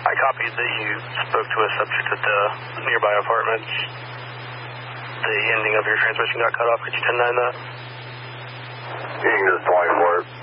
I copied that you spoke to a subject at the nearby apartments. The ending of your transmission got cut off. Could you 10-9 that? You can just 24 it.